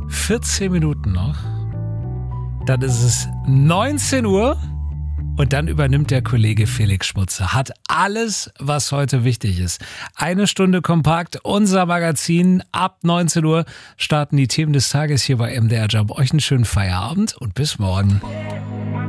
14 Minuten noch. Dann ist es 19 Uhr und dann übernimmt der Kollege Felix Schmutzer. Hat alles, was heute wichtig ist. 1 Stunde kompakt, unser Magazin. Ab 19 Uhr starten die Themen des Tages hier bei MDR Jump. Euch einen schönen Feierabend und bis morgen.